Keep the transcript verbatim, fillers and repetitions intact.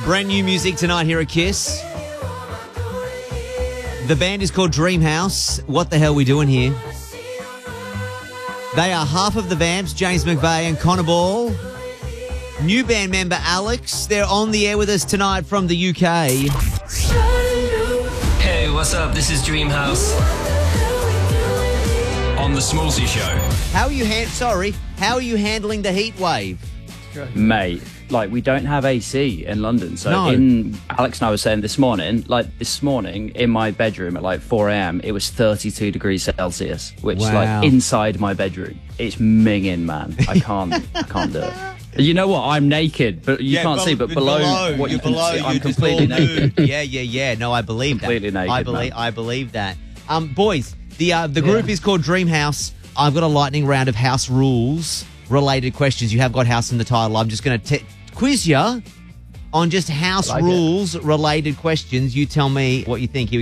Brand new music tonight here at Kiss. The band is called Dreamhouse. What the hell are we doing here? They are half of the Vamps, James McVeigh and Connor Ball. New band member Alex. They're on the air with us tonight from the U K. Hey, what's up? This is Dreamhouse. On the Smallsy Show. How are you hand? Sorry, how are you handling the heat wave? Mate, like, we don't have A C in London. So No. in Alex and I were saying this morning, like this morning in my bedroom at like four a.m, it was thirty-two degrees Celsius, which Wow. like inside my bedroom. It's minging, man. I can't, I can't do it. You know what? I'm naked, but you Yeah, can't bel- see, but below, below, what you're you can below, see, I'm you're just completely all naked. nude. Yeah, yeah, yeah. No, I believe Completely that. naked, I believe, man. I believe that. Um, boys, the uh, the group is called Dreamhouse. I've got a lightning round of house rules related questions. You have got house in the title. I'm just going to quiz you on just house I like it. rules related questions. You tell me what you think. Here we